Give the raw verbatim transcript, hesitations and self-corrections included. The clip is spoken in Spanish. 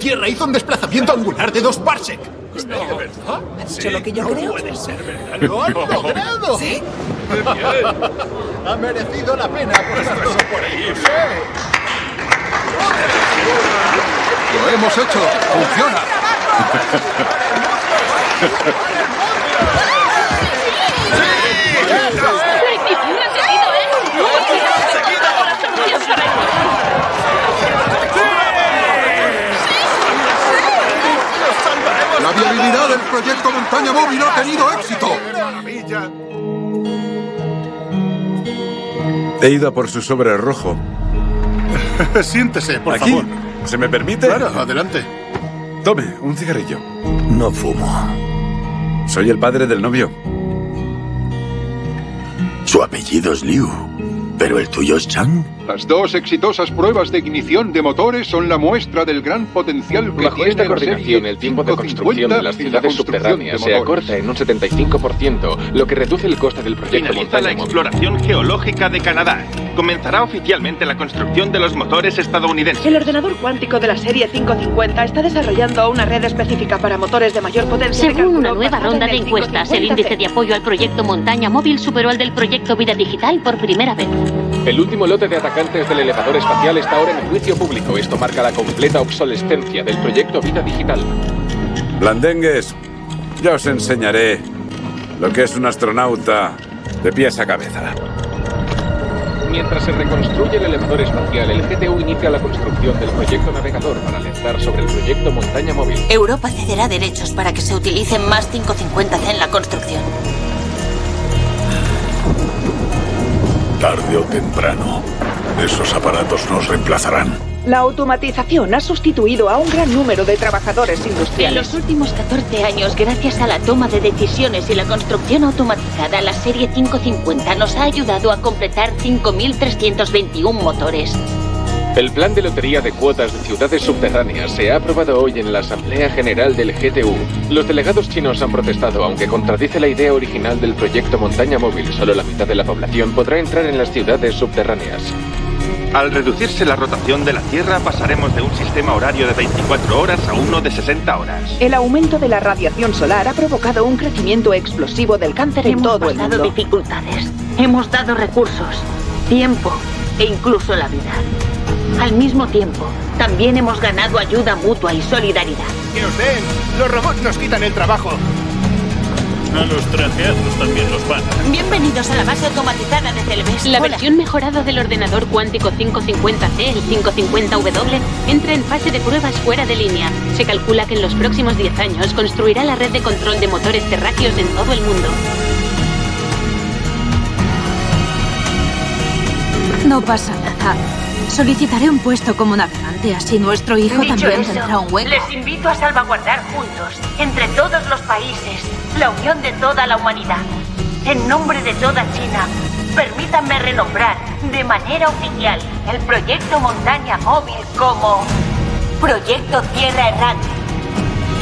tierra hizo un desplazamiento angular de dos parsec. No, ¿de verdad? ¿Ha dicho lo que yo creo? No puede ser verdad. ¡Lo han logrado! ¿Sí? ¡Qué bien! Ha merecido la pena apostar todo por ello. ¡Lo hemos hecho! ¡Funciona! La viabilidad del proyecto Montaña Móvil ha tenido éxito. He ido a por su sobre rojo. Siéntese, por ¿Aquí? favor. ¿Se me permite? Claro, adelante. Tome, un cigarrillo. No fumo. Soy el padre del novio. Su apellido es Liu, pero el tuyo es Chang. Las dos exitosas pruebas de ignición de motores son la muestra del gran potencial que Bajo tiene esta la coordinación, serie el tiempo de construcción quinientos cincuenta de las y la ciudades construcción subterráneas de se motores. acorta en un setenta y cinco por ciento, lo que reduce el coste del proyecto Finaliza la Montaña Móvil. exploración geológica de Canadá. Comenzará oficialmente la construcción de los motores estadounidenses. El ordenador cuántico de la serie quinientos cincuenta está desarrollando una red específica para motores de mayor potencia. Según una nueva ronda de encuestas, el índice de apoyo al proyecto Montaña Móvil superó al del proyecto Vida Digital por primera vez. El último lote de atacantes del elevador espacial está ahora en juicio público. Esto marca la completa obsolescencia del proyecto Vida Digital. Blandengues, ya os enseñaré lo que es un astronauta de pies a cabeza. Mientras se reconstruye el elevador espacial, el G T U inicia la construcción del proyecto navegador para alertar sobre el proyecto Montaña Móvil. Europa cederá derechos para que se utilicen más quinientos cincuenta C en la construcción. Tarde o temprano, esos aparatos nos reemplazarán. La automatización ha sustituido a un gran número de trabajadores En industriales. los últimos catorce años, gracias a la toma de decisiones y la construcción automatizada, la serie quinientos cincuenta nos ha ayudado a completar cinco mil trescientos veintiuno motores. El plan de lotería de cuotas de ciudades subterráneas se ha aprobado hoy en la Asamblea General del G T U. Los delegados chinos han protestado, aunque contradice la idea original del proyecto Montaña Móvil. Solo la mitad de la población podrá entrar en las ciudades subterráneas. Al reducirse la rotación de la Tierra, pasaremos de un sistema horario de veinticuatro horas a uno de sesenta horas. El aumento de la radiación solar ha provocado un crecimiento explosivo del cáncer en todo el Hemos pasado mundo. dificultades, hemos dado recursos, tiempo e incluso la vida. Al mismo tiempo, también hemos ganado ayuda mutua y solidaridad. ¡Que os den! ¡Los robots nos quitan el trabajo! A los trajeados también los van. Bienvenidos a la base automatizada de Celbes. La Hola. versión mejorada del ordenador cuántico quinientos cincuenta C, el quinientos cincuenta W, entra en fase de pruebas fuera de línea. Se calcula que en los próximos diez años construirá la red de control de motores terráqueos en todo el mundo. No pasa nada. Solicitaré un puesto como navegante, así nuestro hijo Dicho también eso, tendrá un hueco. les invito a salvaguardar juntos, entre todos los países, la unión de toda la humanidad. En nombre de toda China, permítanme renombrar de manera oficial el proyecto Montaña Móvil como Proyecto Tierra Errante.